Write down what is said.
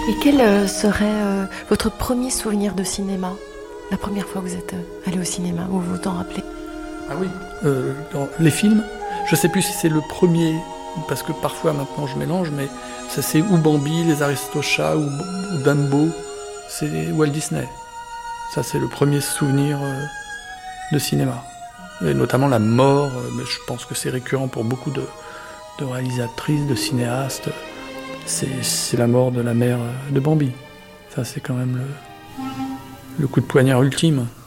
Et quel serait votre premier souvenir de cinéma? La première fois que vous êtes allé au cinéma, vous vous en rappelez? Ah oui, dans les films, je sais plus si c'est le premier, parce que parfois maintenant je mélange, mais ça c'est ou Bambi, les Aristochats, ou Dumbo, c'est Walt Disney. Ça c'est le premier souvenir de cinéma. Et notamment la mort, mais je pense que c'est récurrent pour beaucoup de réalisatrices, de cinéastes. C'est la mort de la mère de Bambi. Ça c'est quand même le coup de poignard ultime.